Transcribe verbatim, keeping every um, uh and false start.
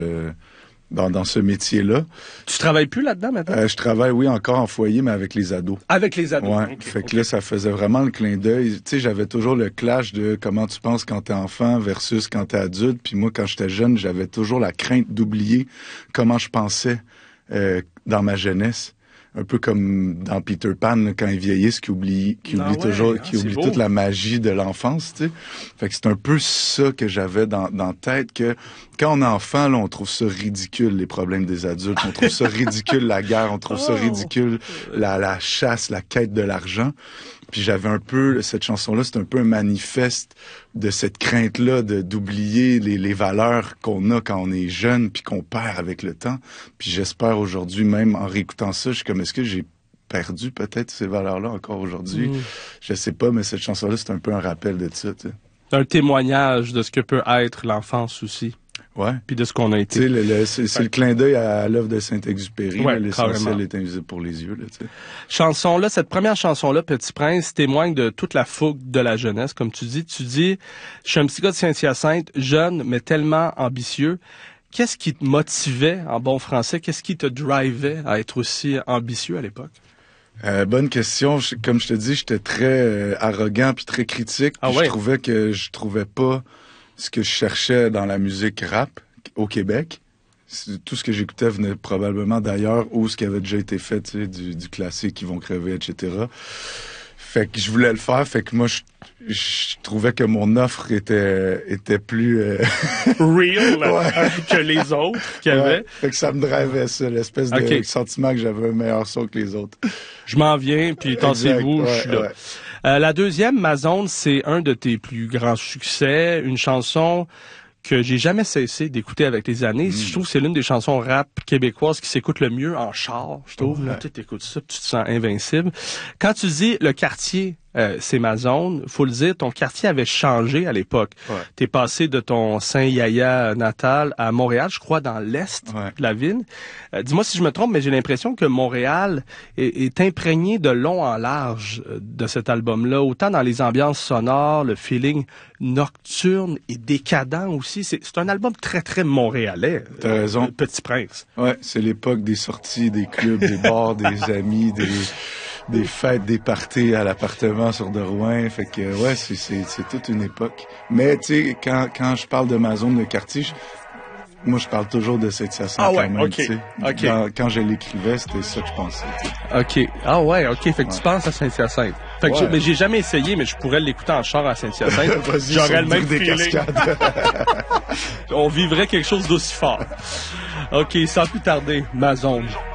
euh, dans, dans ce métier-là. Tu travailles plus là-dedans maintenant? Euh, je travaille, oui, encore en foyer, mais avec les ados. Avec les ados? Ouais. Okay, fait que okay. là, ça faisait vraiment le clin d'œil. Tu sais, j'avais toujours le clash de comment tu penses quand t'es enfant versus quand t'es adulte. Puis moi, quand j'étais jeune, j'avais toujours la crainte d'oublier comment je pensais euh, dans ma jeunesse. Un peu comme dans Peter Pan, là, quand il vieillit, qui oublie, qui ah oublie ouais, toujours, ah, qui oublie toute la magie de l'enfance, tu sais. Fait que c'est un peu ça que j'avais dans, dans la tête, que quand on est enfant, là, on trouve ça ridicule, les problèmes des adultes. On trouve ça ridicule, la guerre. On trouve ça ridicule, la, la chasse, la quête de l'argent. Puis j'avais un peu, cette chanson-là, c'est un peu un manifeste de cette crainte-là de d'oublier les, les valeurs qu'on a quand on est jeune puis qu'on perd avec le temps. Puis j'espère aujourd'hui, même en réécoutant ça, je suis comme, est-ce que j'ai perdu peut-être ces valeurs-là encore aujourd'hui? Mm. Je sais pas, mais cette chanson-là, c'est un peu un rappel de ça, tu sais. C'est un témoignage de ce que peut être l'enfance aussi. Ouais. Puis de ce qu'on a été. Tu sais, le, le, c'est, c'est ouais. le clin d'œil à l'œuvre de Saint-Exupéry. Ouais, l'essentiel carrément. est invisible pour les yeux. Là, tu sais. Chanson-là, cette première chanson-là, Petit Prince, témoigne de toute la fougue de la jeunesse. Comme tu dis, tu dis, je suis un petit gars de Saint-Hyacinthe, jeune, mais tellement ambitieux. Qu'est-ce qui te motivait, en bon français, qu'est-ce qui te drivait à être aussi ambitieux à l'époque? Euh, bonne question. Je, comme je te dis, j'étais très euh, arrogant puis très critique. Puis ah ouais. Je trouvais que je trouvais pas ce que je cherchais dans la musique rap au Québec. Tout ce que j'écoutais venait probablement d'ailleurs ou ce qui avait déjà été fait, tu sais, du, du classique, Ils vont crever, et cetera. Fait que je voulais le faire, fait que moi, je, je trouvais que mon offre était était plus... Euh... real ouais. que les autres qu'il y avait. Ouais. Fait que ça me drivait, ça, l'espèce okay. de sentiment que j'avais un meilleur son que les autres. Je m'en viens, puis tassez-vous, ouais, je suis là. Ouais. Euh, la deuxième, Ma Zone, c'est un de tes plus grands succès, une chanson que j'ai jamais cessé d'écouter avec les années. Mm. Je trouve que c'est l'une des chansons rap québécoises qui s'écoute le mieux en char, je trouve. Ouais. Là, tu écoutes ça, tu te sens invincible. Quand tu dis le quartier, euh, c'est ma zone, faut le dire, ton quartier avait changé à l'époque. Ouais. T'es passé de ton Saint-Yaya natal à Montréal, je crois, dans l'est ouais. de la ville. Euh, dis-moi si je me trompe, mais j'ai l'impression que Montréal est, est imprégné de long en large euh, de cet album-là, autant dans les ambiances sonores, le feeling nocturne et décadent aussi. C'est, c'est un album très, très montréalais. T'as euh, raison. Petit Prince. Ouais, c'est l'époque des sorties, des clubs, des bars, des amis, des... des fêtes, des parties à l'appartement sur de Rouen. Fait que, ouais, c'est, c'est, c'est toute une époque. Mais, tu sais, quand, quand je parle de ma zone de quartier, je, moi, je parle toujours de Saint-Hyacinthe ah ouais, quand même, okay, tu sais. Okay. Quand, quand je l'écrivais, c'était ça que je pensais, t'sais. OK. Ah ouais, OK. Fait que ouais. tu penses à Saint-Hyacinthe. Fait que ouais. je, mais j'ai jamais essayé, mais je pourrais l'écouter en char à Saint-Hyacinthe. J'aurais le même des feeling. cascades. On vivrait quelque chose d'aussi fort. OK, sans plus tarder, Ma Zone.